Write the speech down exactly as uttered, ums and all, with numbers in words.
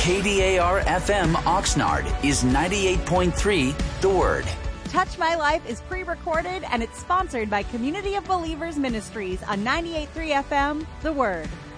K D A R F M Oxnard is ninety-eight point three The Word. Touch My Life is pre-recorded and it's sponsored by Community of Believers Ministries on ninety-eight point three F M The Word.